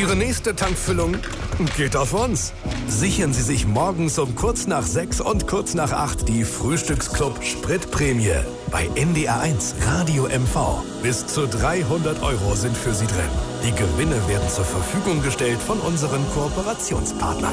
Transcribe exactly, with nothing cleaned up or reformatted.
Ihre nächste Tankfüllung geht auf uns. Sichern Sie sich morgens um kurz nach sechs und kurz nach acht die Frühstücksclub Spritprämie bei N D R eins Radio M V. Bis zu dreihundert Euro sind für Sie drin. Die Gewinne werden zur Verfügung gestellt von unseren Kooperationspartnern.